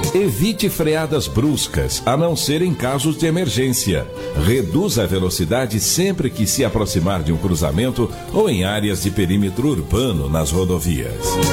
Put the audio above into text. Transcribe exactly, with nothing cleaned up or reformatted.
Evite freadas bruscas, a não ser em casos de emergência. Reduza a velocidade sempre que se aproximar de um cruzamento ou em áreas de perímetro urbano nas rodovias.